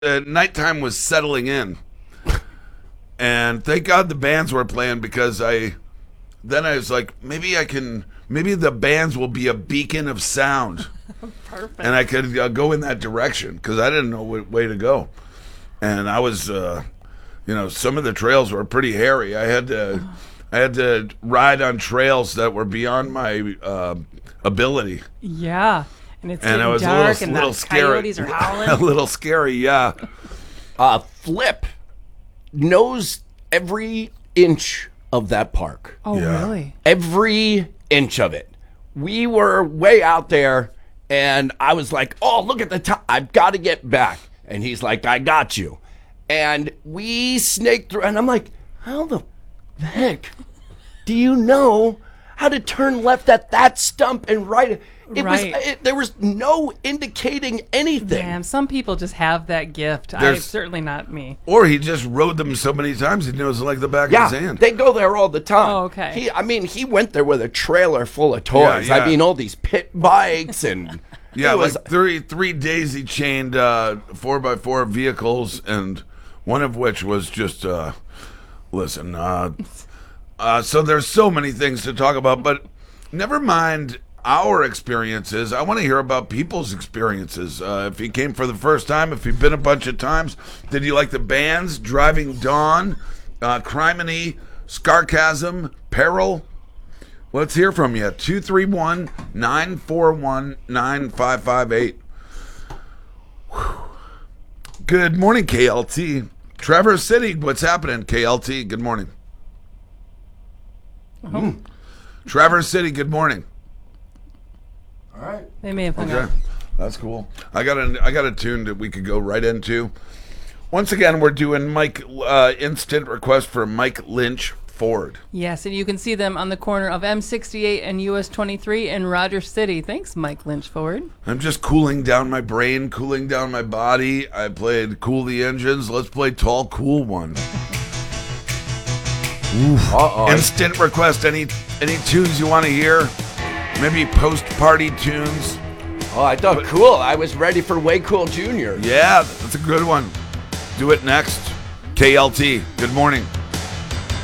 nighttime was settling in, and thank God the bands were playing because I was like, maybe the bands will be a beacon of sound. Perfect. And I could go in that direction because I didn't know what way to go. And I was, some of the trails were pretty hairy. I had to ride on trails that were beyond my ability. Yeah. And it's And getting I was dark a and little the scary. coyotes are howling. A little scary, yeah. Flip knows every inch of that park. Oh, Yeah. really? Every inch of it. We were way out there, and I was like, oh, look at the time. I've got to get back. And he's like, I got you. And we snaked through, and I'm like, how the heck do you know how to turn left at that stump and right? There was no indicating anything. Damn, some people just have that gift. Certainly not me. Or he just rode them so many times he knows it like the back Yeah, of his hand. they go there all the time. Oh, okay. He went there with a trailer full of toys. Yeah, yeah. I mean, all these pit bikes and Yeah, it was, like three days he chained 4x4 vehicles, and one of which was just listen. So there's so many things to talk about, but never mind our experiences. I want to hear about people's experiences. If he came for the first time, if he'd been a bunch of times, did you like the bands? Driving Dawn, Criminy, Scarcasm, Peril. Let's hear from you. 231-941-9558. Good morning, KLT. Traverse City, what's happening, KLT? Good morning. Traverse City, good morning. all right. They may have hung Okay, up. that's cool. I got a tune that we could go right into. Once again, we're doing Mike instant request for Mike Lynch Ford. Yes, and you can see them on the corner of M68 and US 23 in Rogers City. Thanks, Mike Lynch Ford. I'm just cooling down my brain, cooling down my body. I played Cool the Engines. Let's play Tall Cool One. Instant request. Any tunes you want to hear? Maybe post-party tunes. Oh, I thought cool. I was ready for Way Cool Jr. Yeah, that's a good one. Do it next. KLT, good morning.